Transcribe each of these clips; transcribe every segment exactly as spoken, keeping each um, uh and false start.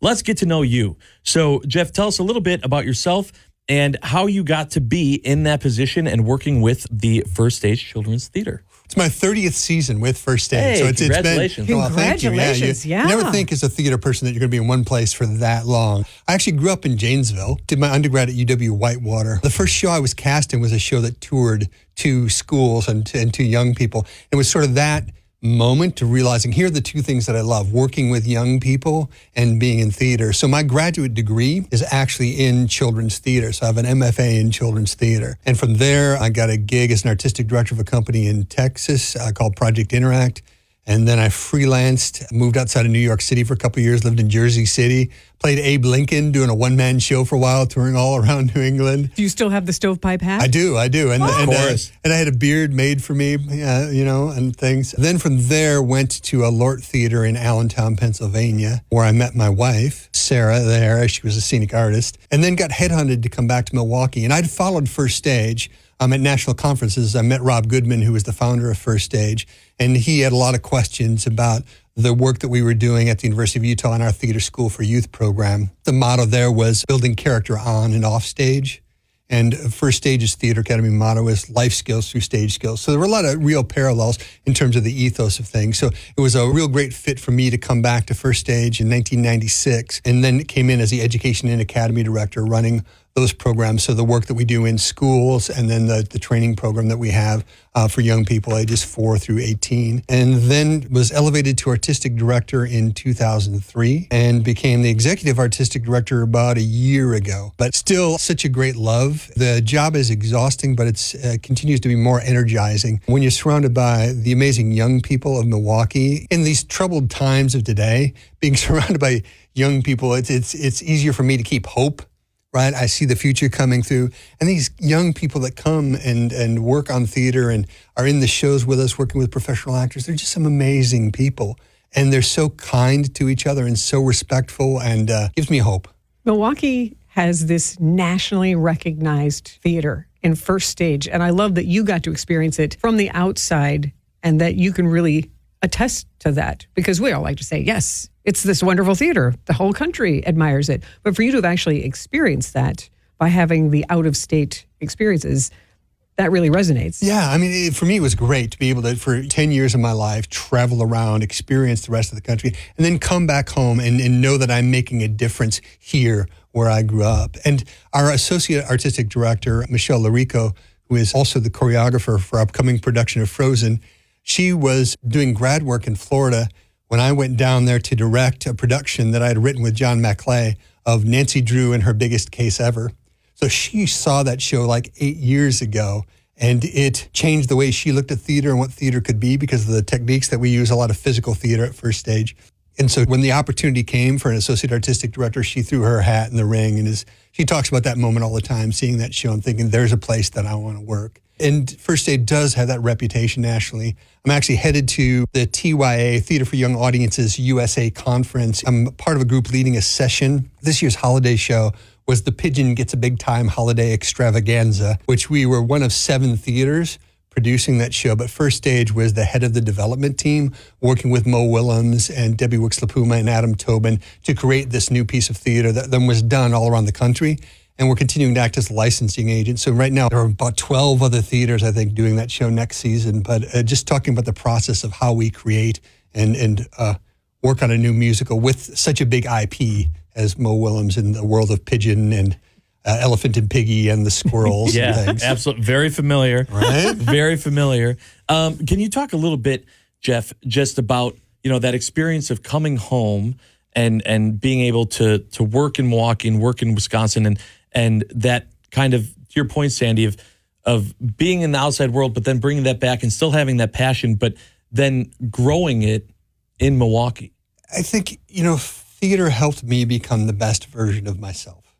let's get to know you. So, Jeff, tell us a little bit about yourself and how you got to be in that position and working with the First Stage Children's Theater. It's my thirtieth season with First Stage. Hey, so it's, congratulations. It's been, well, Congratulations, thank you. Yeah, yeah. You never think as a theater person that you're going to be in one place for that long. I actually grew up in Janesville, did my undergrad at U W Whitewater. The first show I was cast in was a show that toured to schools and to, and to young people. It was sort of that moment to realizing here are the two things that I love, working with young people and being in theater. So my graduate degree is actually in children's theater. So I have an M F A in children's theater. And from there, I got a gig as an artistic director of a company in Texas uh, called Project Interact. And then I freelanced, moved outside of New York City for a couple of years, lived in Jersey City, played Abe Lincoln, doing a one-man show for a while, touring all around New England. Do you still have the stovepipe hat? I do, I do. And, Oh. and, Of uh, course. and I had a beard made for me, uh, you know, and things. Then from there, went to a Lort Theater in Allentown, Pennsylvania, where I met my wife, Sarah, there. She was a scenic artist. And then got headhunted to come back to Milwaukee. And I'd followed First Stage. Um, at national conferences, I met Rob Goodman, who was the founder of First Stage, and he had a lot of questions about the work that we were doing at the University of Utah in our Theater School for Youth program. The motto there was building character on and off stage, and First Stage's Theater Academy motto is life skills through stage skills. So there were a lot of real parallels in terms of the ethos of things. So it was a real great fit for me to come back to First Stage in nineteen ninety-six, and then came in as the Education and Academy Director running those programs. So the work that we do in schools and then the, the training program that we have uh, for young people ages four through eighteen. And then was elevated to artistic director in two thousand three and became the executive artistic director about a year ago. But still such a great love. The job is exhausting, but it uh, continues to be more energizing when you're surrounded by the amazing young people of Milwaukee. In these troubled times of today, being surrounded by young people, it's it's it's easier for me to keep hope. Right, I see the future coming through, and these young people that come and, and work on theater and are in the shows with us, working with professional actors, they're just some amazing people, and they're so kind to each other and so respectful, and uh, gives me hope. Milwaukee has this nationally recognized theater in First Stage, and I love that you got to experience it from the outside and that you can really attest to that, because we all like to say, yes, it's this wonderful theater. The whole country admires it. But for you to have actually experienced that by having the out-of-state experiences, that really resonates. Yeah, I mean, it, for me, it was great to be able to, for ten years of my life, travel around, experience the rest of the country, and then come back home and, and know that I'm making a difference here where I grew up. And our associate artistic director, Michelle Larico, who is also the choreographer for our upcoming production of Frozen, she was doing grad work in Florida when I went down there to direct a production that I had written with John Maclay of Nancy Drew in Her Biggest Case Ever. So she saw that show like eight years ago, and it changed the way she looked at theater and what theater could be because of the techniques that we use, a lot of physical theater at First Stage. And so when the opportunity came for an associate artistic director, she threw her hat in the ring, and is, she talks about that moment all the time, seeing that show and thinking, there's a place that I want to work. And First Stage does have that reputation nationally. I'm actually headed to the T Y A, Theater for Young Audiences U S A conference. I'm part of a group leading a session. This year's holiday show was the Pigeon Gets a Big Time Holiday Extravaganza, which we were one of seven theaters producing that show. But First Stage was the head of the development team, working with Mo Willems and Debbie Wicks-LaPuma and Adam Tobin to create this new piece of theater that then was done all around the country. And we're continuing to act as licensing agents. So right now, there are about twelve other theaters, I think, doing that show next season. But uh, just talking about the process of how we create and, and uh, work on a new musical with such a big I P as Mo Willems in the world of Pigeon and uh, Elephant and Piggy and the Squirrels Yeah, and things. absolutely. Very familiar. Right? Very familiar. Um, can you talk a little bit, Jeff, just about, you know, that experience of coming home and and being able to to work in Milwaukee and work in Wisconsin and and that kind of, to your point, Sandy, of of being in the outside world, but then bringing that back and still having that passion, but then growing it in Milwaukee? I think, you know, theater helped me become the best version of myself.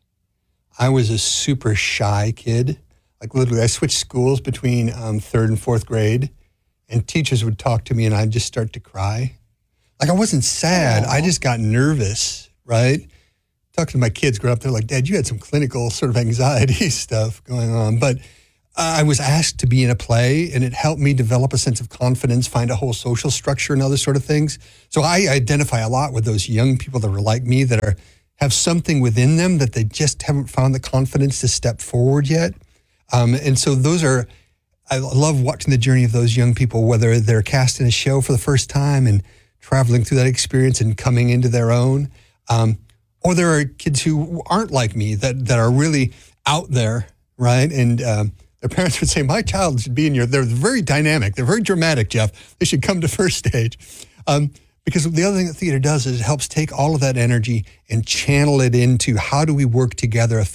I was a super shy kid. Like literally, I switched schools between um, third and fourth grade, and teachers would talk to me and I'd just start to cry. Like I wasn't sad. Aww. I just got nervous, right? Talking to my kids growing up, they're like, Dad, you had some clinical sort of anxiety stuff going on. But I was asked to be in a play, and it helped me develop a sense of confidence, find a whole social structure and other sort of things. So I identify a lot with those young people that are like me, that are have something within them that they just haven't found the confidence to step forward yet. Um, and so those are, I love watching the journey of those young people, whether they're cast in a show for the first time and traveling through that experience and coming into their own. Um, or there are kids who aren't like me that, that are really out there, right? And um, their parents would say, my child should be in your, they're very dynamic. They're very dramatic, Jeff. They should come to First Stage. Um, because the other thing that theater does is it helps take all of that energy and channel it into how do we work together effectively